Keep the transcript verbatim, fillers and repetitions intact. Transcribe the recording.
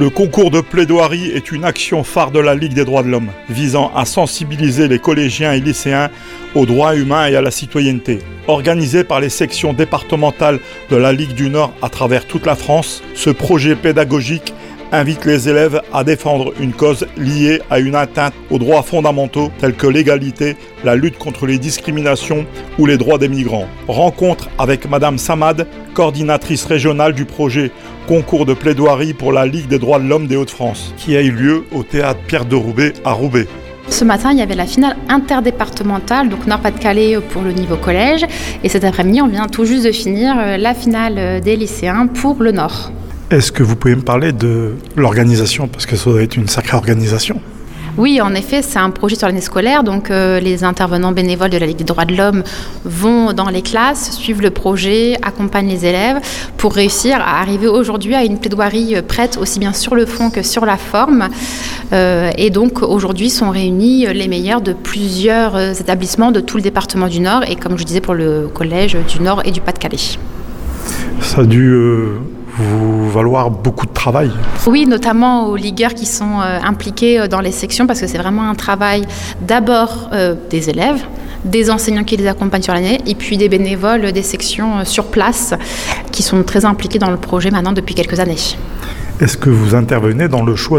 Le concours de plaidoirie est une action phare de la Ligue des droits de l'homme, visant à sensibiliser les collégiens et lycéens aux droits humains et à la citoyenneté. Organisé par les sections départementales de la Ligue du Nord à travers toute la France, ce projet pédagogique invite les élèves à défendre une cause liée à une atteinte aux droits fondamentaux tels que l'égalité, la lutte contre les discriminations ou les droits des migrants. Rencontre avec Madame Samad, coordinatrice régionale du projet Concours de plaidoirie pour la Ligue des droits de l'homme des Hauts-de-France, qui a eu lieu au théâtre Pierre de Roubaix à Roubaix. Ce matin, il y avait la finale interdépartementale, donc Nord-Pas-de-Calais pour le niveau collège. Et cet après-midi, on vient tout juste de finir la finale des lycéens pour le Nord. Est-ce que vous pouvez me parler de l'organisation, parce que ça doit être une sacrée organisation? Oui, en effet, c'est un projet sur l'année scolaire. Donc, euh, les intervenants bénévoles de la Ligue des droits de l'homme vont dans les classes, suivent le projet, accompagnent les élèves pour réussir à arriver aujourd'hui à une plaidoirie prête aussi bien sur le fond que sur la forme. Euh, et donc, aujourd'hui, sont réunis les meilleurs de plusieurs établissements de tout le département du Nord et, comme je disais, pour le collège du Nord et du Pas-de-Calais. Ça a dû euh, vous valoir beaucoup de travail. Oui, notamment aux ligueurs qui sont euh, impliqués dans les sections, parce que c'est vraiment un travail d'abord euh, des élèves, des enseignants qui les accompagnent sur l'année, et puis des bénévoles des sections euh, sur place qui sont très impliqués dans le projet maintenant depuis quelques années. Est-ce que vous intervenez dans le choix